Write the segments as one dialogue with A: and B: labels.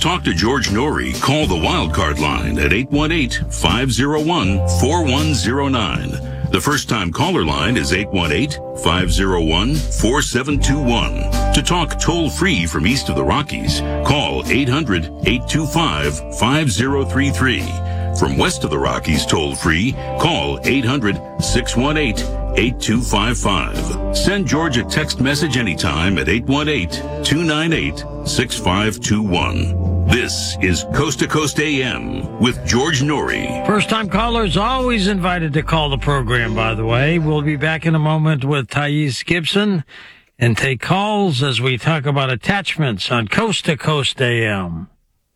A: talk to George Norrie, call the Wildcard line at 818-501-4109. The first-time caller line is 818-501-4721. To talk toll-free from east of the Rockies, call 800-825-5033. From west of the Rockies toll-free, call 800-618-8255. Send George a text message anytime at 818-298-6521. This is Coast to Coast AM with George Norrie.
B: First-time callers always invited to call the program, by the way. We'll be back in a moment with Thais Gibson and take calls as we talk about attachments on Coast to Coast AM.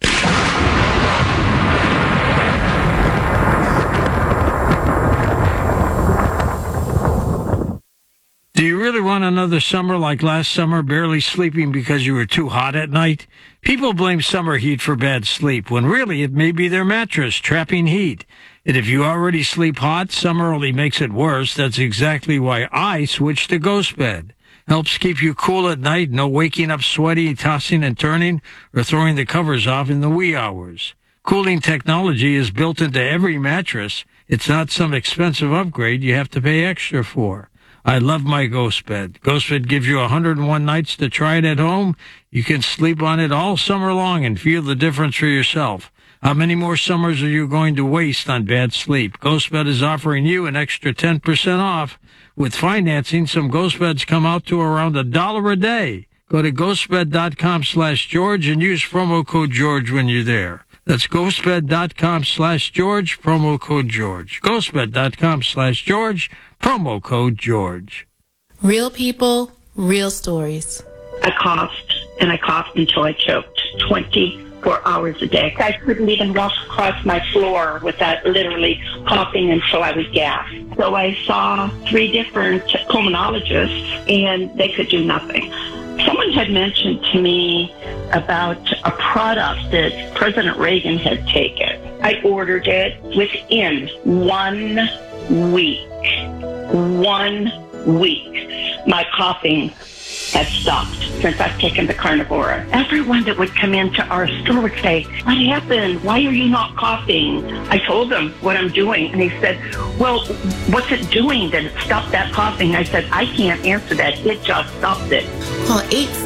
B: Do you really want another summer like last summer, barely sleeping because you were too hot at night? People blame summer heat for bad sleep, when really it may be their mattress trapping heat. And if you already sleep hot, summer only makes it worse. That's exactly why I switched to Ghost Bed. Helps keep you cool at night, no waking up sweaty, tossing and turning, or throwing the covers off in the wee hours. Cooling technology is built into every mattress. It's not some expensive upgrade you have to pay extra for. I love my Ghost Bed. Ghost Bed gives you 101 nights to try it at home. You can sleep on it all summer long and feel the difference for yourself. How many more summers are you going to waste on bad sleep? Ghost Bed is offering you an extra 10% off. With financing, some Ghost Beds come out to around $1 a day. Go to ghostbed.com/George and use promo code George when you're there. That's ghostbed.com/George, promo code George. Ghostbed.com/George, promo code George.
C: Real people, real stories.
D: I coughed, and I coughed until I choked 24 hours a day. I couldn't even walk across my floor without literally coughing until I was gasped. So I saw 3 different pulmonologists, and they could do nothing. Someone had mentioned to me about a product that President Reagan had taken. I ordered it within 1 week. 1 week. My coughing has stopped since I've taken the Carnivora. Everyone that would come into our store would say, "What happened? Why are you not coughing?" I told them what I'm doing, and they said, "Well, what's it doing that it stopped that coughing?" I said, "I can't answer that. It just stopped it."
C: Call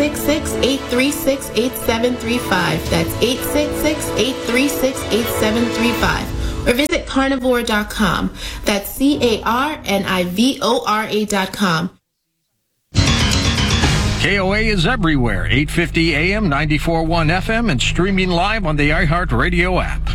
C: 866-836-8735. That's 866-836-8735. Or visit carnivora.com. That's carnivora.com.
B: KOA is everywhere, 850 AM, 94.1 FM, and streaming live on the iHeartRadio app.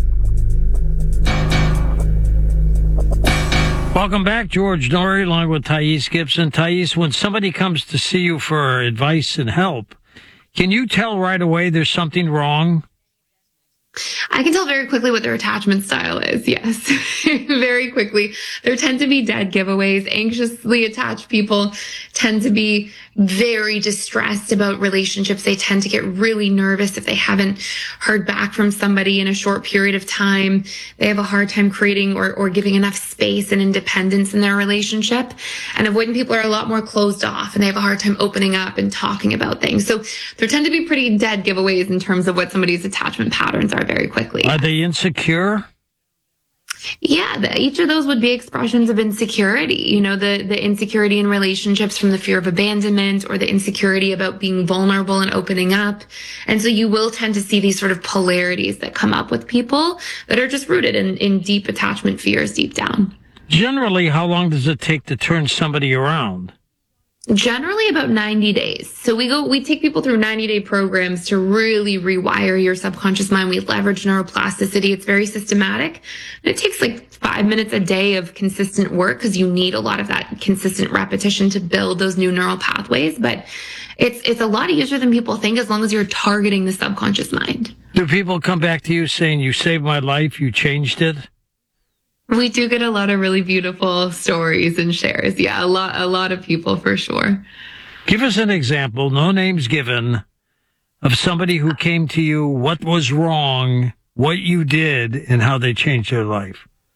B: Welcome back, George Norrie, along with Thais Gibson. Thais, when somebody comes to see you for advice and help, can you tell right away there's something wrong?
E: I can tell very quickly what their attachment style is. Yes, very quickly. There tend to be dead giveaways. Anxiously attached people tend to be very distressed about relationships. They tend to get really nervous if they haven't heard back from somebody in a short period of time. They have a hard time creating or giving enough space and independence in their relationship. And avoidant people are a lot more closed off, and they have a hard time opening up and talking about things. So there tend to be pretty dead giveaways in terms of what somebody's attachment patterns are very quickly.
B: Are they insecure?
E: Yeah, each of those would be expressions of insecurity. You know, the insecurity in relationships from the fear of abandonment, or the insecurity about being vulnerable and opening up. And so you will tend to see these sort of polarities that come up with people that are just rooted in deep attachment fears deep down.
B: Generally, how long does it take to turn somebody around?
E: Generally about 90 days. So we take people through 90-day programs to really rewire your subconscious mind. We leverage neuroplasticity. It's very systematic. And it takes like 5 minutes a day of consistent work, because you need a lot of that consistent repetition to build those new neural pathways. But it's a lot easier than people think, as long as you're targeting the subconscious mind.
B: Do people come back to you saying, "You saved my life, you changed it"?
E: We do get a lot of really beautiful stories and shares. Yeah, a lot of people for sure.
B: Give us an example, no names given, of somebody who came to you, what was wrong, what you did, and how they changed their life.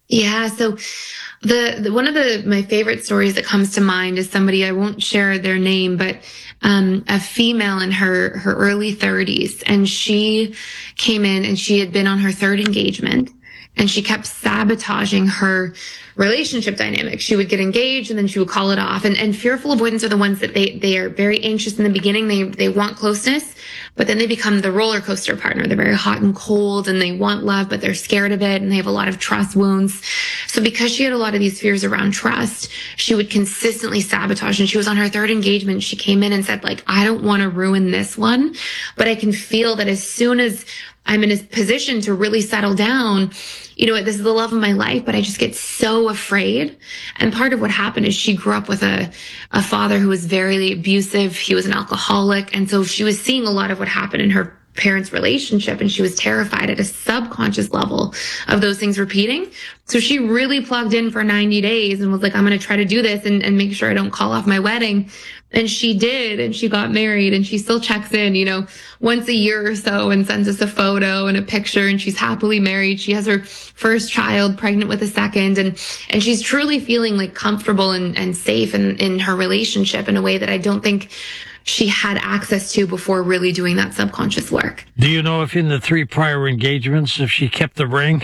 E: Yeah. So one of my favorite stories that comes to mind is somebody, I won't share their name, but a female in her early 30s. And she came in and she had been on her third engagement and she kept sabotaging her relationship dynamic. She would get engaged and then she would call it off. And fearful avoidants are the ones that they are very anxious in the beginning. They want closeness, but then they become the roller coaster partner. They're very hot and cold and they want love, but they're scared of it and they have a lot of trust wounds. So because she had a lot of these fears around trust, she would consistently sabotage. And she was on her third engagement. She came in and said, like, I don't want to ruin this one, but I can feel that as soon as I'm in a position to really settle down, you know, this is the love of my life, but I just get so afraid. And part of what happened is she grew up with a father who was very abusive. He was an alcoholic. And so she was seeing a lot of what happened in her parents' relationship, and she was terrified at a subconscious level of those things repeating. So she really plugged in for 90 days and was like, I'm going to try to do this and make sure I don't call off my wedding. And she did, and she got married, and she still checks in, you know, once a year or so and sends us a photo and a picture, and she's happily married. She has her first child, pregnant with a second, and she's truly feeling like comfortable and safe in her relationship in a way that I don't think she had access to before really doing that subconscious work.
B: Do you know if in the 3 prior engagements, if she kept the ring?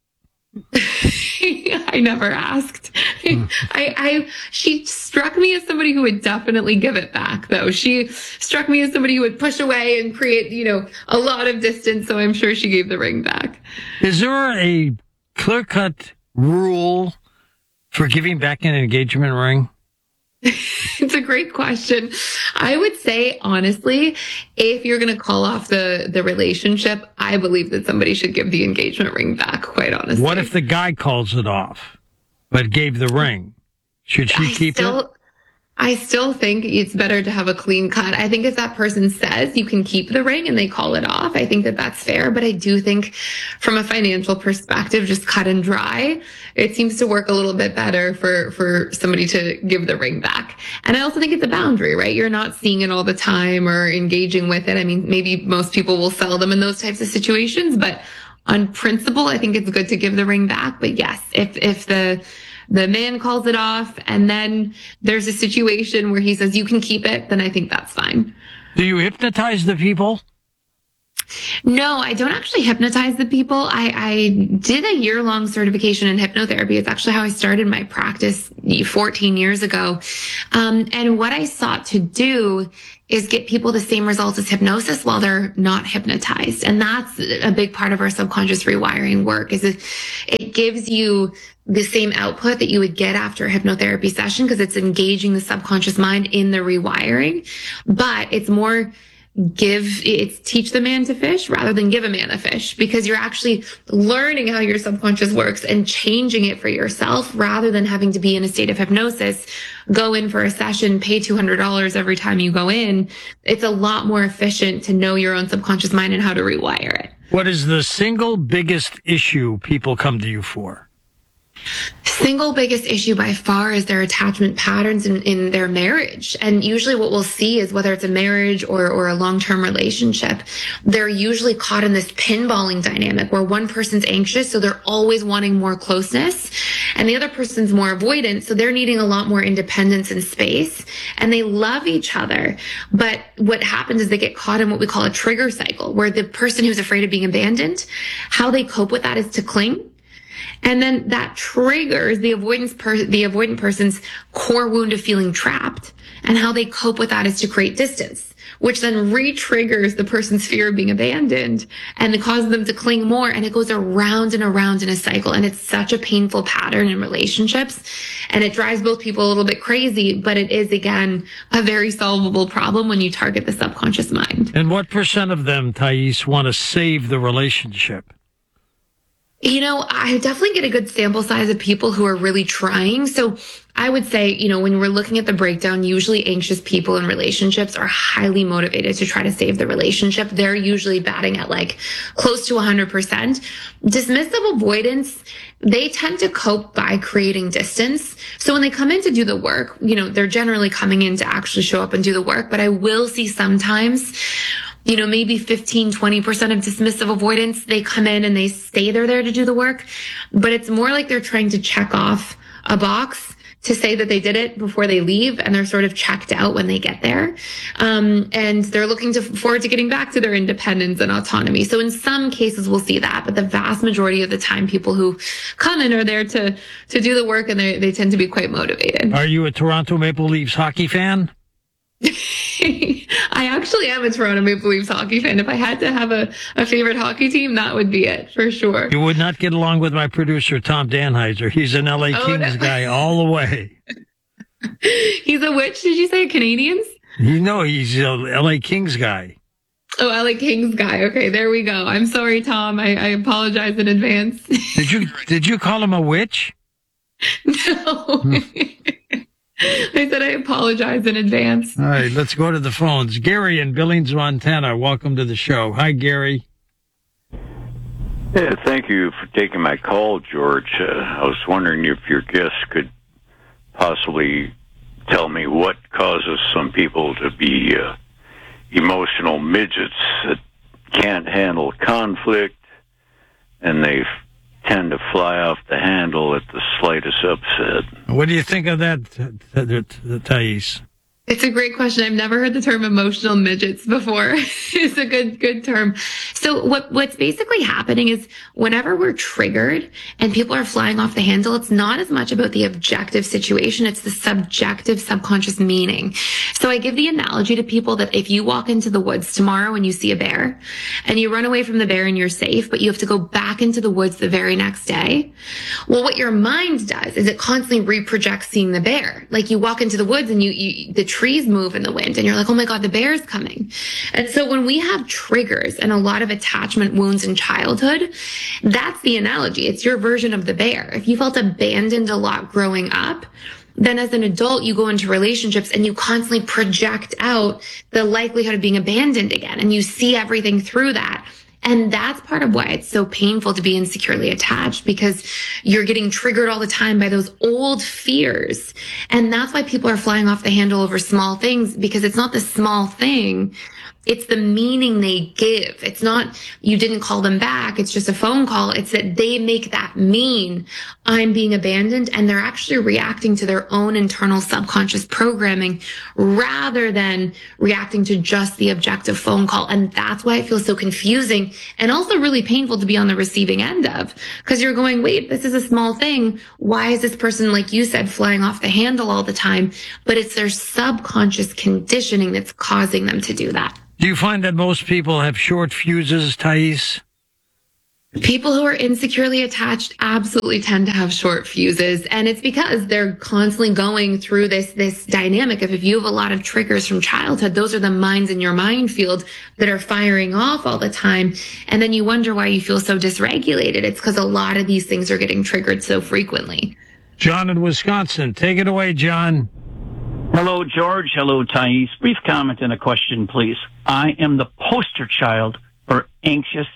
E: I never asked. She struck me as somebody who would definitely give it back, though. She struck me as somebody who would push away and create, you know, a lot of distance. So I'm sure she gave the ring back.
B: Is there a clear-cut rule for giving back an engagement ring?
E: It's a great question. I would say, honestly, if you're going to call off the relationship, I believe that somebody should give the engagement ring back, quite honestly.
B: What if the guy calls it off, but gave the ring? Should she keep it?
E: I still think it's better to have a clean cut. I think if that person says you can keep the ring and they call it off, I think that that's fair. But I do think from a financial perspective, just cut and dry, it seems to work a little bit better for somebody to give the ring back. And I also think it's a boundary, right? You're not seeing it all the time or engaging with it. I mean, maybe most people will sell them in those types of situations, but on principle, I think it's good to give the ring back. But yes, if the man calls it off and then there's a situation where he says you can keep it, then I think that's fine.
B: Do you hypnotize the people?
E: No, I don't actually hypnotize the people. I did a year-long certification in hypnotherapy. It's actually how I started my practice 14 years ago. And what I sought to do is get people the same results as hypnosis while they're not hypnotized. And that's a big part of our subconscious rewiring work, is it gives you the same output that you would get after a hypnotherapy session, because it's engaging the subconscious mind in the rewiring, but it's more it's teach the man to fish rather than give a man a fish, because you're actually learning how your subconscious works and changing it for yourself rather than having to be in a state of hypnosis, go in for a session, pay $200 every time you go in. It's a lot more efficient to know your own subconscious mind and how to rewire it.
B: What is the single biggest issue people come to you for?
E: Single biggest issue by far is their attachment patterns in their marriage. And usually what we'll see is whether it's a marriage or a long-term relationship, they're usually caught in this pinballing dynamic where one person's anxious, so they're always wanting more closeness, and the other person's more avoidant, so they're needing a lot more independence and space, and they love each other. But what happens is they get caught in what we call a trigger cycle, where the person who's afraid of being abandoned, how they cope with that is to cling. And then that triggers the avoidant person's core wound of feeling trapped. And how they cope with that is to create distance, which then re-triggers the person's fear of being abandoned and it causes them to cling more. And it goes around and around in a cycle. And it's such a painful pattern in relationships. And it drives both people a little bit crazy, but it is, again, a very solvable problem when you target the subconscious mind.
B: And what percent of them, Thais, want to save the relationship?
E: You know, I definitely get a good sample size of people who are really trying. So I would say, you know, when we're looking at the breakdown, usually anxious people in relationships are highly motivated to try to save the relationship. They're usually batting at like close to 100%. Dismissive avoidance, they tend to cope by creating distance. So when they come in to do the work, you know, they're generally coming in to actually show up and do the work. But I will see sometimes maybe 15, 20% of dismissive avoidance. They come in and they stay there to do the work, but it's more like they're trying to check off a box to say that they did it before they leave, and they're sort of checked out when they get there. And they're looking forward to getting back to their independence and autonomy. So in some cases, we'll see that, but the vast majority of the time, people who come in are there to do the work, and they tend to be quite motivated.
B: Are you a Toronto Maple Leafs hockey fan?
E: I actually am a Toronto Maple Leafs hockey fan. If I had to have a favorite hockey team, that would be it, for sure.
B: You would not get along with my producer, Tom Danheiser. He's an LA Kings guy all the way.
E: He's a which, did you say? Canadians?
B: He's a LA Kings guy.
E: Oh, LA Kings guy. Okay, there we go. I'm sorry, Tom. I apologize in advance.
B: Did you call him a witch?
E: No. I said I apologize in advance.
B: All right, let's go to the phones. Gary in Billings, Montana. Welcome to the show. Hi, Gary.
F: Yeah, thank you for taking my call, George. I was wondering if your guest could possibly tell me what causes some people to be emotional midgets that can't handle conflict, and they tend to fly off the handle at the slightest upset.
B: What do you think of that, Thais?
E: It's a great question. I've never heard the term emotional midgets before. It's a good term. So what's basically happening is whenever we're triggered and people are flying off the handle, it's not as much about the objective situation. It's the subjective, subconscious meaning. So I give the analogy to people that if you walk into the woods tomorrow and you see a bear and you run away from the bear and you're safe, but you have to go back into the woods the very next day. Well, what your mind does is it constantly reprojects seeing the bear. Like you walk into the woods and the trees move in the wind and you're like, oh my God, the bear's coming. And so when we have triggers and a lot of attachment wounds in childhood, that's the analogy. It's your version of the bear. If you felt abandoned a lot growing up, then as an adult, you go into relationships and you constantly project out the likelihood of being abandoned again. And you see everything through that. And that's part of why it's so painful to be insecurely attached, because you're getting triggered all the time by those old fears. And that's why people are flying off the handle over small things, because it's not the small thing. It's the meaning they give. It's not, you didn't call them back. It's just a phone call. It's that they make that mean I'm being abandoned, and they're actually reacting to their own internal subconscious programming rather than reacting to just the objective phone call. And that's why it feels so confusing and also really painful to be on the receiving end of, because you're going, wait, this is a small thing. Why is this person, like you said, flying off the handle all the time? But it's their subconscious conditioning that's causing them to do that.
B: Do you find that most people have short fuses, Thais?
E: People who are insecurely attached absolutely tend to have short fuses. And it's because they're constantly going through this dynamic of, if you have a lot of triggers from childhood, those are the mines in your mind field that are firing off all the time. And then you wonder why you feel so dysregulated. It's because a lot of these things are getting triggered so frequently.
B: John in Wisconsin. Take it away, John.
G: Hello, George. Hello, Thais. Brief comment and a question, please. I am the poster child for anxious.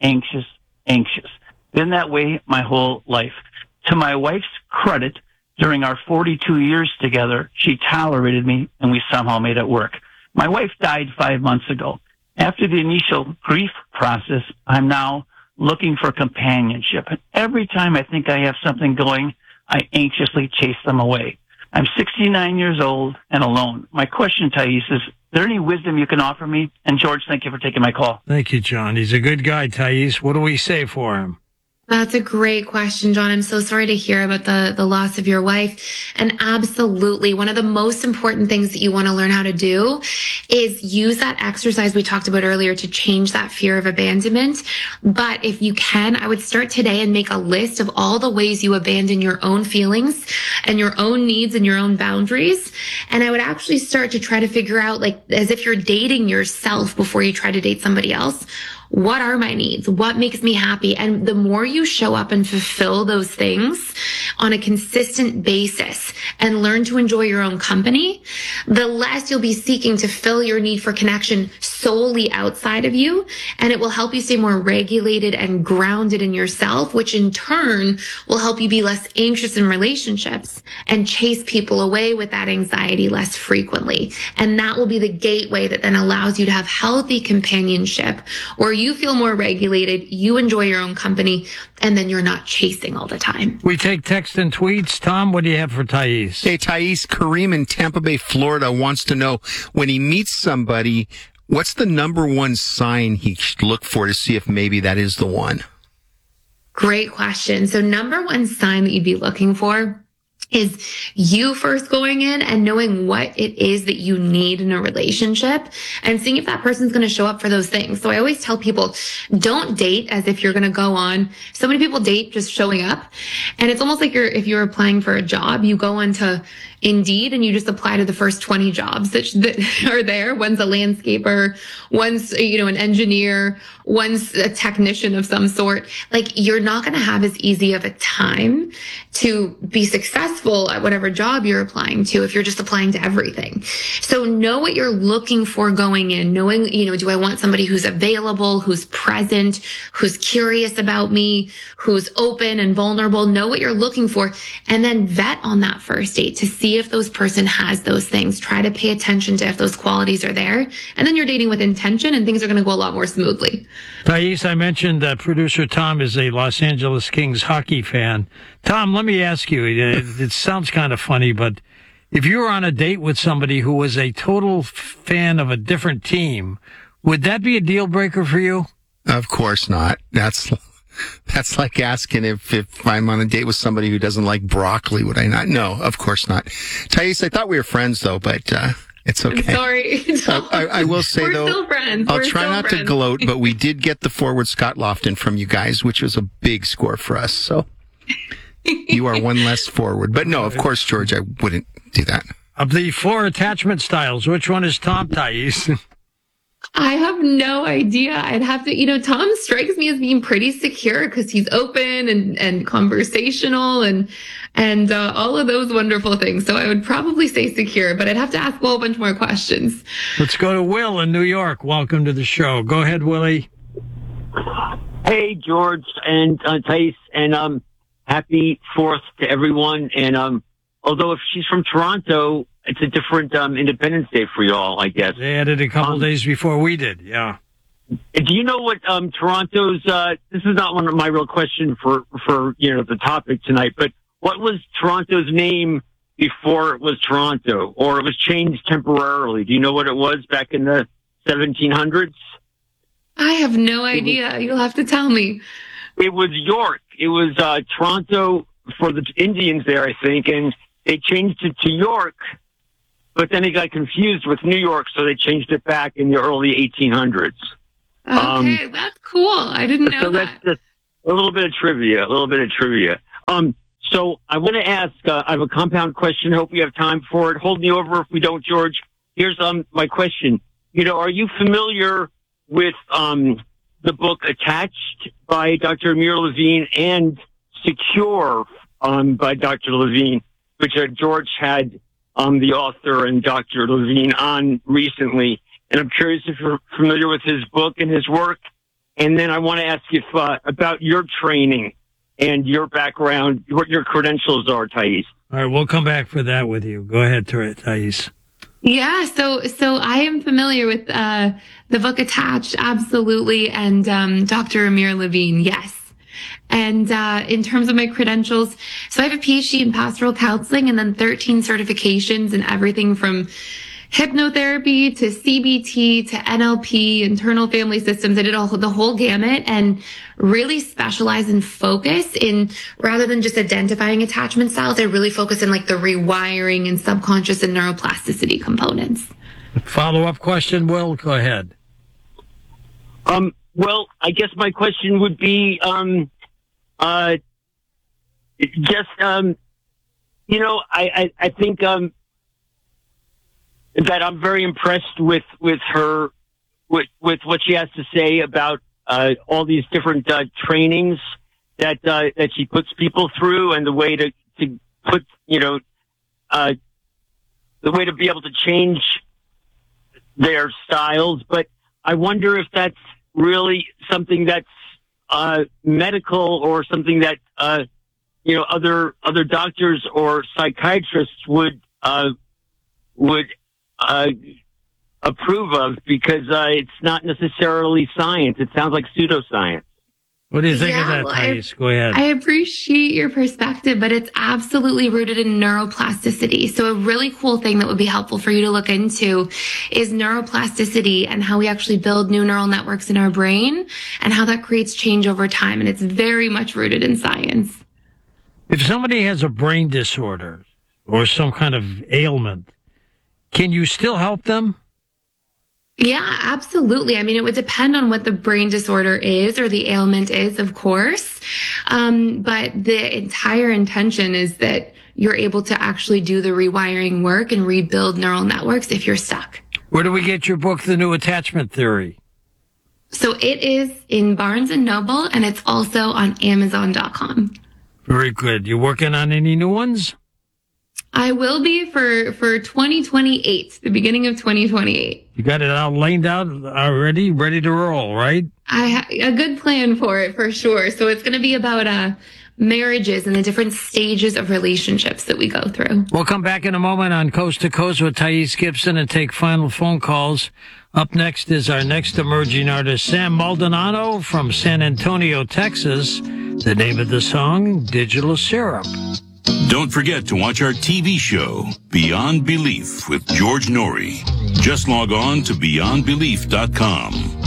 G: Been that way my whole life. To my wife's credit, during our 42 years together, she tolerated me and we somehow made it work. My wife died 5 months ago. After the initial grief process, I'm now looking for companionship. And every time I think I have something going, I anxiously chase them away. I'm 69 years old and alone. My question, Thais, is there any wisdom you can offer me? And George, thank you for taking my call.
B: Thank you, John. He's a good guy, Thais. What do we say for him?
E: That's a great question, John. I'm so sorry to hear about the loss of your wife. And absolutely, one of the most important things that you want to learn how to do is use that exercise we talked about earlier to change that fear of abandonment. But if you can, I would start today and make a list of all the ways you abandon your own feelings and your own needs and your own boundaries. And I would actually start to try to figure out, like, as if you're dating yourself before you try to date somebody else, what are my needs? What makes me happy? And the more you show up and fulfill those things on a consistent basis and learn to enjoy your own company, the less you'll be seeking to fill your need for connection solely outside of you. And it will help you stay more regulated and grounded in yourself, which in turn will help you be less anxious in relationships and chase people away with that anxiety less frequently. And that will be the gateway that then allows you to have healthy companionship where you feel more regulated, you enjoy your own company, and then you're not chasing all the time.
B: We take text and tweets. Tom, what do you have for Thais?
H: Hey, Thais, Kareem in Tampa Bay, Florida wants to know, when he meets somebody, what's the number one sign he should look for to see if maybe that is the one?
E: Great question. So number one sign that you'd be looking for is you first going in and knowing what it is that you need in a relationship and seeing if that person's going to show up for those things. So I always tell people, don't date as if you're going to go on. So many people date just showing up. And it's almost like if you're applying for a job, you go onto Indeed and you just apply to the first 20 jobs that are there. One's a landscaper, one's, an engineer, one's a technician of some sort. Like, you're not going to have as easy of a time to be successful at whatever job you're applying to if you're just applying to everything. So know what you're looking for going in, knowing, do I want somebody who's available, who's present, who's curious about me, who's open and vulnerable. Know what you're looking for and then vet on that first date to see if those person has those things. Try to pay attention to if those qualities are there. And then you're dating with intention and things are going to go a lot more smoothly.
B: Thais, I mentioned producer Tom is a Los Angeles Kings hockey fan. Tom, let me ask you, it sounds kind of funny, but if you were on a date with somebody who was a total fan of a different team, would that be a deal breaker for you?
H: Of course not. That's like asking if I'm on a date with somebody who doesn't like broccoli, would I not? No, of course not. Thais, I thought we were friends, though, but it's okay.
E: I'm sorry.
H: I will say,
E: We're
H: though,
E: still friends.
H: I'll try not to gloat, but we did get the forward Scott Lofton from you guys, which was a big score for us. So you are one less forward. But no, of course, George, I wouldn't do that.
B: Of the 4 attachment styles, which one is Tom, Thais?
E: I have no idea. I'd have to, Tom strikes me as being pretty secure because he's open and conversational and all of those wonderful things. So I would probably say secure, but I'd have to ask a whole bunch more questions.
B: Let's go to Will in New York. Welcome to the show. Go ahead, Willie.
I: Hey, George and Thais, and happy 4th to everyone. And although if she's from Toronto, it's a different Independence Day for y'all, I guess.
B: They added a couple days before we did, yeah.
I: Do you know what Toronto's, this is not one of my real question for the topic tonight, but what was Toronto's name before it was Toronto? Or it was changed temporarily? Do you know what it was back in the 1700s?
E: I have no idea. You'll have to tell me.
I: It was York. It was Toronto for the Indians there, I think, and they changed it to York. But then they got confused with New York, so they changed it back in the early 1800s.
E: Okay, that's cool. I didn't know
I: so
E: that.
I: That's just a little bit of trivia. So I want to ask, I have a compound question. I hope we have time for it. Hold me over if we don't, George. Here's my question. Are you familiar with the book Attached by Dr. Amir Levine and Secure by Dr. Levine, which George had the author and Dr. Levine on recently. And I'm curious if you're familiar with his book and his work. And then I want to ask you about your training and your background, what your credentials are, Thais.
B: All right, we'll come back for that with you. Go ahead, Thais.
E: Yeah, so I am familiar with the book Attached, absolutely, and Dr. Amir Levine, yes. And in terms of my credentials, so I have a PhD in pastoral counseling and then 13 certifications in everything from hypnotherapy to CBT to NLP, internal family systems. I did the whole gamut and really specialize and focus in, rather than just identifying attachment styles, I really focus in like the rewiring and subconscious and neuroplasticity components.
B: Follow-up question, Will, go ahead.
I: Well, I guess my question would be, I think, that I'm very impressed with her, with what she has to say about, all these different trainings that she puts people through, and the way to put, the way to be able to change their styles. But I wonder if that's really something that's medical, or something that other doctors or psychiatrists would approve of, because it's not necessarily science. It sounds like pseudoscience.
B: What do you think of that, Thais? Go ahead.
E: I appreciate your perspective, but it's absolutely rooted in neuroplasticity. So a really cool thing that would be helpful for you to look into is neuroplasticity, and how we actually build new neural networks in our brain, and how that creates change over time. And it's very much rooted in science.
B: If somebody has a brain disorder or some kind of ailment, can you still help them?
E: Yeah, absolutely. I mean, it would depend on what the brain disorder is, or the ailment is, of course. But the entire intention is that you're able to actually do the rewiring work and rebuild neural networks if you're stuck.
B: Where do we get your book, The New Attachment Theory?
E: So it is in Barnes & Noble, and it's also on Amazon.com.
B: Very good. You working on any new ones?
E: I will be for 2028, the beginning of 2028.
B: You got it all laid out already, ready to roll, right?
E: I have a good plan for it, for sure. So it's going to be about marriages and the different stages of relationships that we go through.
B: We'll come back in a moment on Coast to Coast with Thais Gibson and take final phone calls. Up next is our next emerging artist, Sam Maldonado from San Antonio, Texas. The name of the song, Digital Syrup.
A: Don't forget to watch our TV show, Beyond Belief with George Norrie. Just log on to beyondbelief.com.